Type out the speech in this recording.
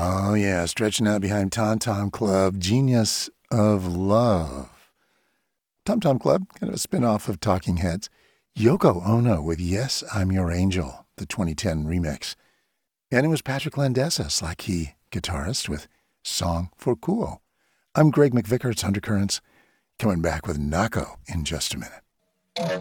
Oh, yeah, stretching out behind Tom Tom Club, Genius of Love. Tom Tom Club, kind of a spin-off of Talking Heads. Yoko Ono with Yes, I'm Your Angel, the 2010 remix. And it was Patrick Landesa, Slack Key guitarist, with Song for Cool. I'm Greg McVicker's Undercurrents, coming back with Nako in just a minute.